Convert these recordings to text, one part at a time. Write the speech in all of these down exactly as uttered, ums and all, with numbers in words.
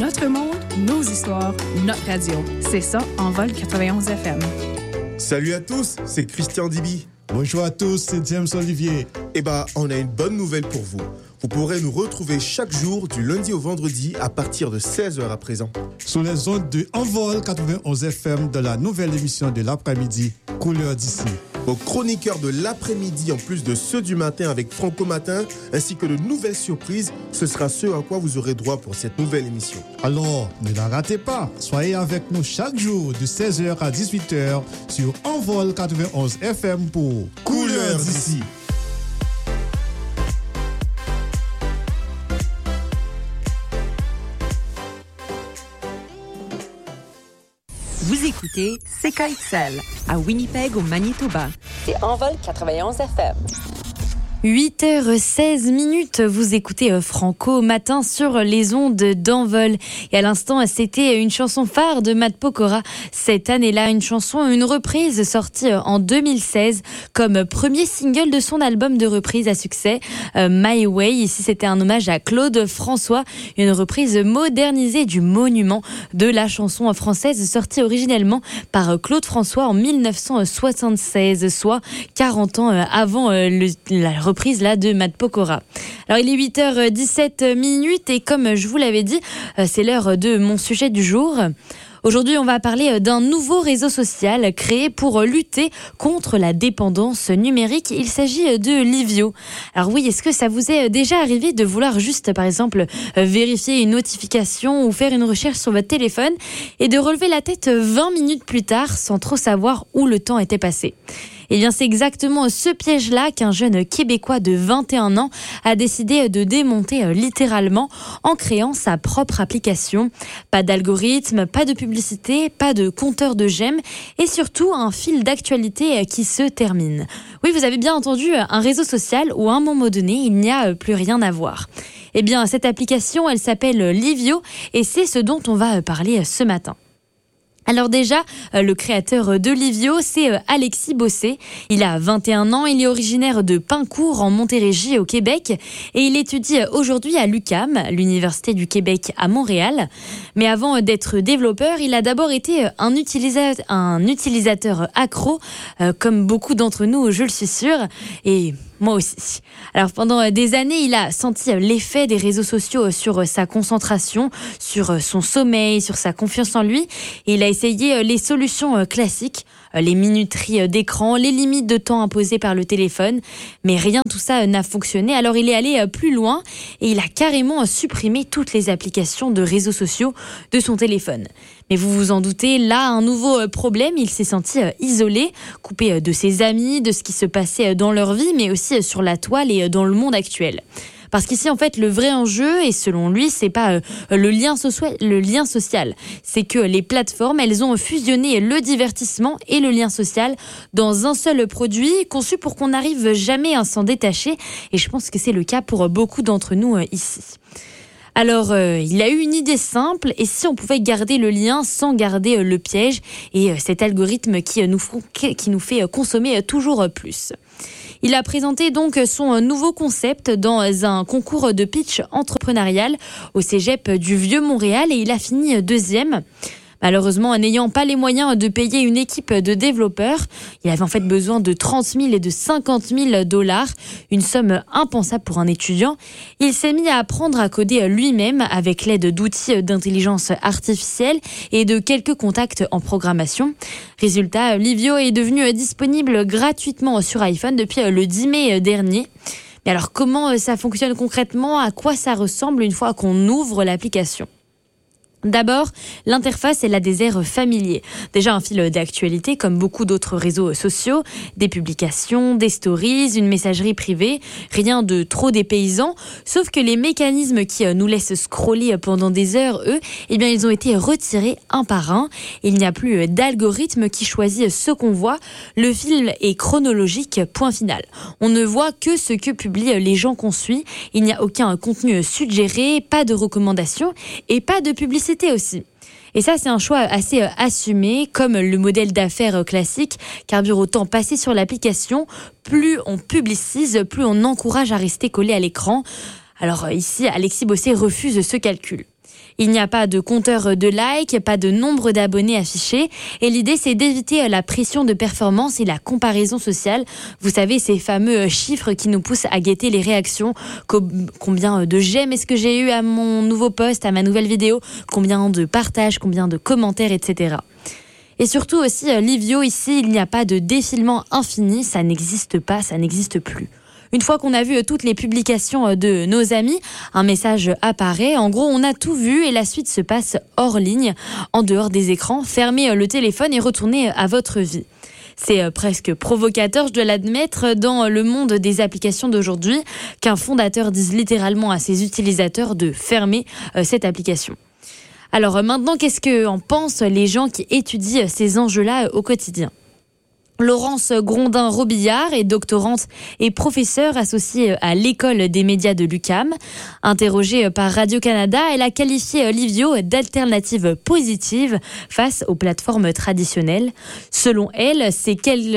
Notre monde, nos histoires, notre radio. C'est ça, Envol quatre-vingt-onze F M. Salut à tous, c'est Christian Dibi. Bonjour à tous, c'est James Olivier. Eh ben, on a une bonne nouvelle pour vous. Vous pourrez nous retrouver chaque jour du lundi au vendredi à partir de seize heures à présent. Sur les ondes de Envol quatre-vingt-onze F M de la nouvelle émission de l'après-midi, Couleur d'ici. Vos chroniqueurs de l'après-midi, en plus de ceux du matin avec Franco Matin, ainsi que de nouvelles surprises, ce sera ce à quoi vous aurez droit pour cette nouvelle émission. Alors, ne la ratez pas. Soyez avec nous chaque jour de seize heures à dix-huit heures sur Envol quatre-vingt-onze F M pour Couleur d'ici. Vous écoutez C K X L à Winnipeg au Manitoba. C'est Envol quatre-vingt-onze F M. huit heures seize minutes, vous écoutez Franco Matin sur les ondes d'Envol. Et à l'instant, c'était une chanson phare de Matt Pokora. Cette année-là, une chanson, une reprise sortie en deux mille seize comme premier single de son album de reprise à succès, My Way. Ici, c'était un hommage à Claude François, une reprise modernisée du monument de la chanson française sortie originellement par Claude François en dix-neuf cent soixante-seize, soit quarante ans avant le, la reprise reprise là de Matt Pokora. Alors il est huit heures dix-sept minutes et comme je vous l'avais dit, c'est l'heure de mon sujet du jour. Aujourd'hui, on va parler d'un nouveau réseau social créé pour lutter contre la dépendance numérique. Il s'agit de Livio. Alors oui, est-ce que ça vous est déjà arrivé de vouloir juste, par exemple, vérifier une notification ou faire une recherche sur votre téléphone et de relever la tête vingt minutes plus tard sans trop savoir où le temps était passé ? Eh bien, c'est exactement ce piège-là qu'un jeune Québécois de vingt et un ans a décidé de démonter littéralement en créant sa propre application. Pas d'algorithme, pas de publicité, pas de compteur de j'aime et surtout un fil d'actualité qui se termine. Oui, vous avez bien entendu, un réseau social où à un moment donné, il n'y a plus rien à voir. Eh bien, cette application, elle s'appelle Livio et c'est ce dont on va parler ce matin. Alors déjà, le créateur de Livio, c'est Alexis Bossé. Il a vingt et un ans, il est originaire de Pincourt en Montérégie au Québec et il étudie aujourd'hui à l'U Q A M, l'Université du Québec à Montréal. Mais avant d'être développeur, il a d'abord été un utilisateur, un utilisateur accro, euh, comme beaucoup d'entre nous, je le suis sûre, et moi aussi. Alors pendant des années, il a senti l'effet des réseaux sociaux sur sa concentration, sur son sommeil, sur sa confiance en lui. Et il a essayé les solutions classiques, les minuteries d'écran, les limites de temps imposées par le téléphone. Mais rien de tout ça n'a fonctionné. Alors il est allé plus loin et il a carrément supprimé toutes les applications de réseaux sociaux de son téléphone. Mais vous vous en doutez, là, un nouveau problème, il s'est senti isolé, coupé de ses amis, de ce qui se passait dans leur vie, mais aussi sur la toile et dans le monde actuel. Parce qu'ici, en fait, le vrai enjeu, et selon lui, c'est pas le lien social, le lien social. C'est que les plateformes, elles ont fusionné le divertissement et le lien social dans un seul produit, conçu pour qu'on n'arrive jamais à s'en détacher. Et je pense que c'est le cas pour beaucoup d'entre nous ici. Alors, euh, il a eu une idée simple, et si on pouvait garder le lien sans garder euh, le piège, et euh, cet algorithme qui, euh, nous, font, qui nous fait euh, consommer euh, toujours euh, plus. Il a présenté donc son euh, nouveau concept dans un concours de pitch entrepreneurial au cégep du Vieux-Montréal, et il a fini deuxième. Malheureusement, n'ayant pas les moyens de payer une équipe de développeurs, il avait en fait besoin de trente mille et de cinquante mille dollars, une somme impensable pour un étudiant. Il s'est mis à apprendre à coder lui-même avec l'aide d'outils d'intelligence artificielle et de quelques contacts en programmation. Résultat, Livio est devenu disponible gratuitement sur iPhone depuis le dix mai dernier. Mais alors, comment ça fonctionne concrètement ? À quoi ça ressemble une fois qu'on ouvre l'application ? D'abord, l'interface, elle a des airs familiers. Déjà un fil d'actualité comme beaucoup d'autres réseaux sociaux, des publications, des stories, une messagerie privée, rien de trop dépaysant, sauf que les mécanismes qui nous laissent scroller pendant des heures, eux, eh bien ils ont été retirés un par un. Il n'y a plus d'algorithme qui choisit ce qu'on voit, le fil est chronologique, point final. On ne voit que ce que publient les gens qu'on suit, il n'y a aucun contenu suggéré, pas de recommandations et pas de publicité aussi. Et ça, c'est un choix assez assumé, comme le modèle d'affaires classique, car autant passer sur l'application, plus on publicise, plus on encourage à rester collé à l'écran. Alors ici, Alexis Bossé refuse ce calcul. Il n'y a pas de compteur de likes, pas de nombre d'abonnés affichés. Et l'idée, c'est d'éviter la pression de performance et la comparaison sociale. Vous savez, ces fameux chiffres qui nous poussent à guetter les réactions. Combien de j'aime est-ce que j'ai eu à mon nouveau post, à ma nouvelle vidéo? Combien de partages, combien de commentaires, et cetera. Et surtout aussi, Livio, ici, il n'y a pas de défilement infini. Ça n'existe pas, ça n'existe plus. Une fois qu'on a vu toutes les publications de nos amis, un message apparaît. En gros, on a tout vu et la suite se passe hors ligne, en dehors des écrans. Fermez le téléphone et retournez à votre vie. C'est presque provocateur, je dois l'admettre, dans le monde des applications d'aujourd'hui, qu'un fondateur dise littéralement à ses utilisateurs de fermer cette application. Alors maintenant, qu'est-ce qu'en pensent les gens qui étudient ces enjeux-là au quotidien ? Laurence Grondin-Robillard est doctorante et professeure associée à l'école des médias de l'U Q A M. Interrogée par Radio-Canada, elle a qualifié Livio d'alternative positive face aux plateformes traditionnelles. Selon elle, ces,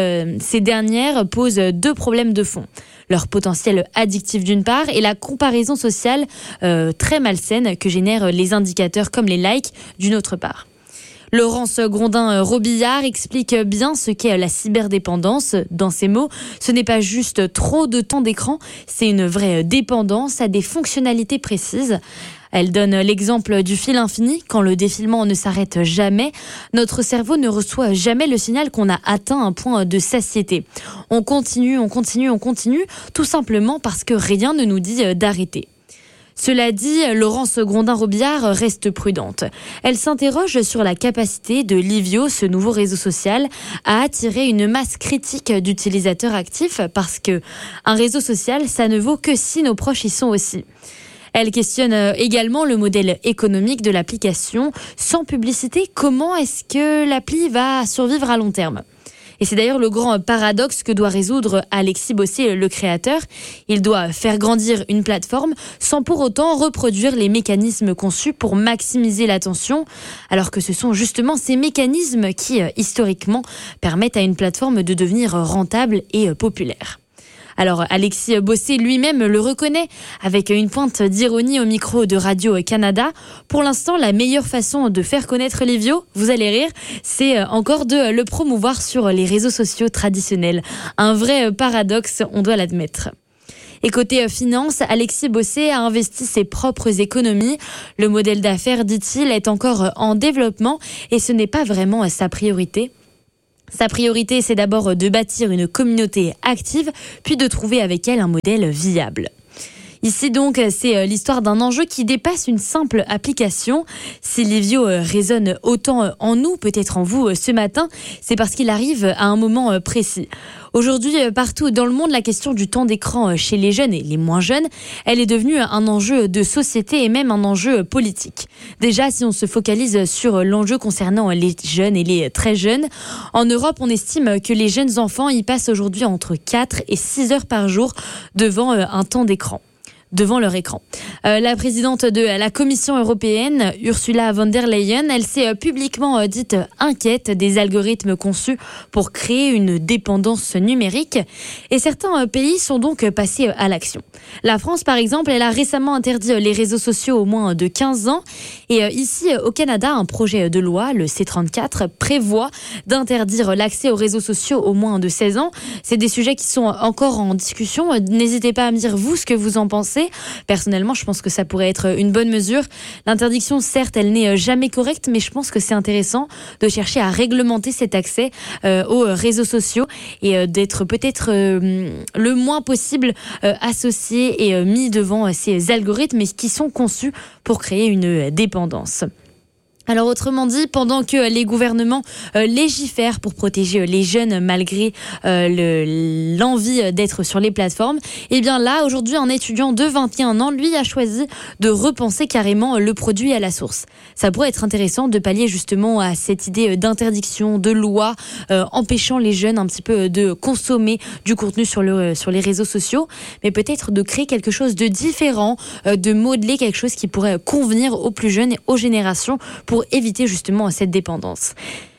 ces dernières posent deux problèmes de fond. Leur potentiel addictif d'une part et la comparaison sociale euh, très malsaine que génèrent les indicateurs comme les likes d'une autre part. Laurence Grondin-Robillard explique bien ce qu'est la cyberdépendance. Dans ses mots, ce n'est pas juste trop de temps d'écran, c'est une vraie dépendance à des fonctionnalités précises. Elle donne l'exemple du fil infini. Quand le défilement ne s'arrête jamais, notre cerveau ne reçoit jamais le signal qu'on a atteint un point de satiété. On continue, on continue, on continue, tout simplement parce que rien ne nous dit d'arrêter. Cela dit, Laurence Grondin-Robillard reste prudente. Elle s'interroge sur la capacité de Livio, ce nouveau réseau social, à attirer une masse critique d'utilisateurs actifs parce que un réseau social, ça ne vaut que si nos proches y sont aussi. Elle questionne également le modèle économique de l'application. Sans publicité, comment est-ce que l'appli va survivre à long terme ? Et c'est d'ailleurs le grand paradoxe que doit résoudre Alexis Bossé, le créateur. Il doit faire grandir une plateforme sans pour autant reproduire les mécanismes conçus pour maximiser l'attention, alors que ce sont justement ces mécanismes qui, historiquement, permettent à une plateforme de devenir rentable et populaire. Alors Alexis Bossé lui-même le reconnaît avec une pointe d'ironie au micro de Radio-Canada. Pour l'instant, la meilleure façon de faire connaître Livio, vous allez rire, c'est encore de le promouvoir sur les réseaux sociaux traditionnels. Un vrai paradoxe, on doit l'admettre. Et côté finance, Alexis Bossé a investi ses propres économies. Le modèle d'affaires, dit-il, est encore en développement et ce n'est pas vraiment sa priorité. Sa priorité, c'est d'abord de bâtir une communauté active, puis de trouver avec elle un modèle viable. Ici donc, c'est l'histoire d'un enjeu qui dépasse une simple application. Si Livio résonne autant en nous, peut-être en vous ce matin, c'est parce qu'il arrive à un moment précis. Aujourd'hui, partout dans le monde, la question du temps d'écran chez les jeunes et les moins jeunes, elle est devenue un enjeu de société et même un enjeu politique. Déjà, si on se focalise sur l'enjeu concernant les jeunes et les très jeunes, en Europe, on estime que les jeunes enfants y passent aujourd'hui entre quatre et six heures par jour devant un temps d'écran. devant leur écran. Euh, la présidente de la Commission européenne, Ursula von der Leyen, elle s'est publiquement dite inquiète des algorithmes conçus pour créer une dépendance numérique. Et certains pays sont donc passés à l'action. La France, par exemple, elle a récemment interdit les réseaux sociaux aux moins de quinze ans. Et ici, au Canada, un projet de loi, le C trente-quatre, prévoit d'interdire l'accès aux réseaux sociaux aux moins de seize ans. C'est des sujets qui sont encore en discussion. N'hésitez pas à me dire, vous, ce que vous en pensez. Personnellement, je pense que ça pourrait être une bonne mesure. L'interdiction, certes, elle n'est jamais correcte, mais je pense que c'est intéressant de chercher à réglementer cet accès euh, aux réseaux sociaux et euh, d'être peut-être euh, le moins possible euh, associé et euh, mis devant euh, ces algorithmes qui sont conçus pour créer une dépendance. Alors autrement dit, pendant que les gouvernements euh, légifèrent pour protéger les jeunes malgré euh, le, l'envie d'être sur les plateformes, eh bien là, aujourd'hui, un étudiant de vingt et un ans, lui, a choisi de repenser carrément le produit à la source. Ça pourrait être intéressant de pallier justement à cette idée d'interdiction, de loi, euh, empêchant les jeunes un petit peu de consommer du contenu sur, le, sur les réseaux sociaux, mais peut-être de créer quelque chose de différent, euh, de modeler quelque chose qui pourrait convenir aux plus jeunes et aux générations pour éviter justement cette dépendance.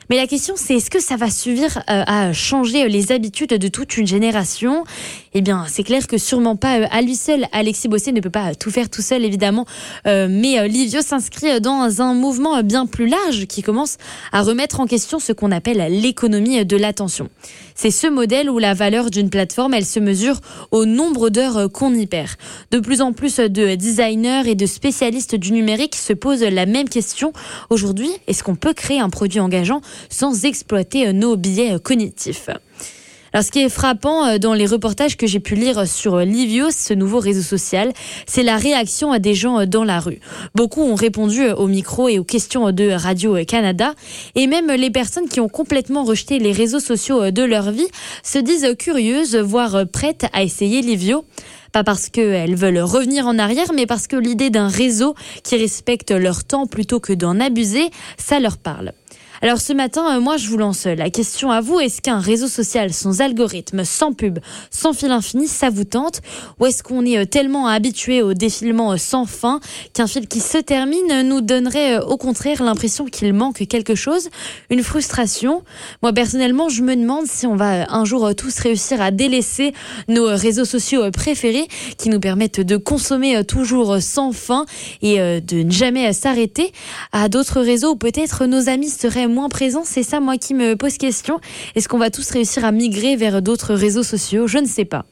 Mais la question, c'est est-ce que ça va suffire euh, à changer les habitudes de toute une génération ? Eh bien, c'est clair que sûrement pas euh, à lui seul. Alexis Bossé ne peut pas tout faire tout seul, évidemment. Euh, mais euh, Livio s'inscrit dans un mouvement bien plus large qui commence à remettre en question ce qu'on appelle l'économie de l'attention. C'est ce modèle où la valeur d'une plateforme, elle se mesure au nombre d'heures qu'on y perd. De plus en plus de designers et de spécialistes du numérique se posent la même question. Aujourd'hui, est-ce qu'on peut créer un produit engageant sans exploiter nos biais cognitifs ? Alors, ce qui est frappant dans les reportages que j'ai pu lire sur Livio, ce nouveau réseau social, c'est la réaction des gens dans la rue. Beaucoup ont répondu au micro et aux questions de Radio-Canada. Et même les personnes qui ont complètement rejeté les réseaux sociaux de leur vie se disent curieuses, voire prêtes à essayer Livio. Pas parce qu'elles veulent revenir en arrière, mais parce que l'idée d'un réseau qui respecte leur temps plutôt que d'en abuser, ça leur parle. Alors ce matin, moi je vous lance la question à vous. Est-ce qu'un réseau social sans algorithme, sans pub, sans fil infini, ça vous tente ? Ou est-ce qu'on est tellement habitué au défilement sans fin qu'un fil qui se termine nous donnerait au contraire l'impression qu'il manque quelque chose, une frustration ? Moi personnellement, je me demande si on va un jour tous réussir à délaisser nos réseaux sociaux préférés qui nous permettent de consommer toujours sans fin et de ne jamais s'arrêter à d'autres réseaux où peut-être nos amis seraient moins présents. C'est ça, moi, qui me pose question. Est-ce qu'on va tous réussir à migrer vers d'autres réseaux sociaux ? Je ne sais pas.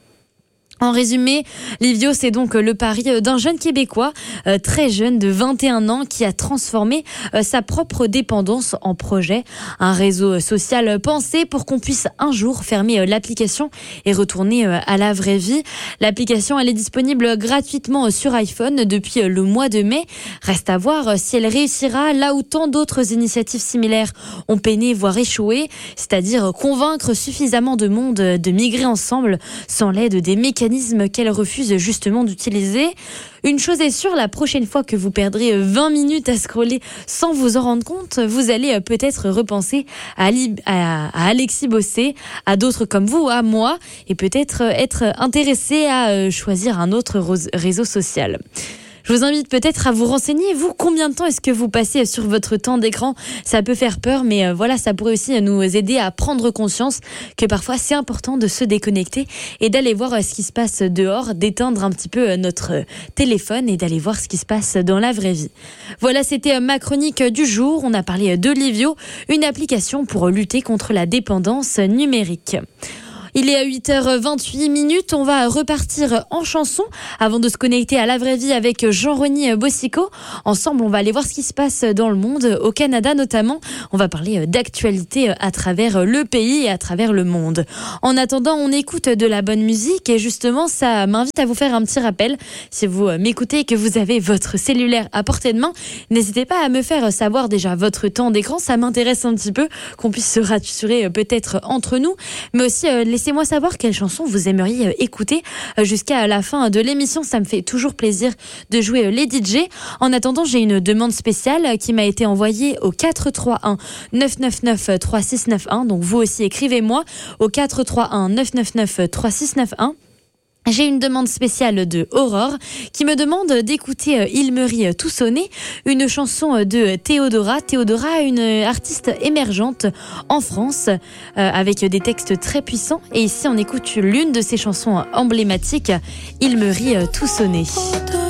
En résumé, Livio, c'est donc le pari d'un jeune Québécois, euh, très jeune, de vingt et un ans, qui a transformé euh, sa propre dépendance en projet. Un réseau social pensé pour qu'on puisse un jour fermer euh, l'application et retourner euh, à la vraie vie. L'application, elle est disponible gratuitement sur iPhone depuis euh, le mois de mai. Reste à voir euh, si elle réussira là où tant d'autres initiatives similaires ont peiné, voire échoué, c'est-à-dire convaincre suffisamment de monde de migrer ensemble sans l'aide des mécanismes qu'elle refuse justement d'utiliser. Une chose est sûre, la prochaine fois que vous perdrez vingt minutes à scroller sans vous en rendre compte, vous allez peut-être repenser à, Ali, à, à Alexis Bossé, à d'autres comme vous, à moi, et peut-être être intéressé à choisir un autre réseau social. Je vous invite peut-être à vous renseigner, vous, combien de temps est-ce que vous passez sur votre temps d'écran ? Ça peut faire peur, mais euh, voilà, ça pourrait aussi nous aider à prendre conscience que parfois c'est important de se déconnecter et d'aller voir euh, ce qui se passe dehors, d'éteindre un petit peu euh, notre euh, téléphone et d'aller voir ce qui se passe dans la vraie vie. Voilà, c'était euh, ma chronique du jour. On a parlé de Livio, une application pour lutter contre la dépendance numérique. Il est à huit heures vingt-huit minutes, on va repartir en chanson avant de se connecter à la vraie vie avec Jean-Rony Bossico. Ensemble, on va aller voir ce qui se passe dans le monde, au Canada notamment. On va parler d'actualité à travers le pays et à travers le monde. En attendant, on écoute de la bonne musique et justement, ça m'invite à vous faire un petit rappel. Si vous m'écoutez et que vous avez votre cellulaire à portée de main, n'hésitez pas à me faire savoir déjà votre temps d'écran. Ça m'intéresse un petit peu qu'on puisse se rassurer peut-être entre nous, mais aussi les Laissez-moi savoir quelle chanson vous aimeriez écouter jusqu'à la fin de l'émission. Ça me fait toujours plaisir de jouer les D J. En attendant, j'ai une demande spéciale qui m'a été envoyée au quatre trois un neuf neuf neuf trois six neuf un. Donc vous aussi, écrivez-moi au quatre trois un neuf neuf neuf trois six neuf un. J'ai une demande spéciale de Aurore qui me demande d'écouter Il me rit tout sonné, une chanson de Théodora. Théodora, une artiste émergente en France euh, avec des textes très puissants. Et ici, on écoute l'une de ses chansons emblématiques, Il me rit tout sonné.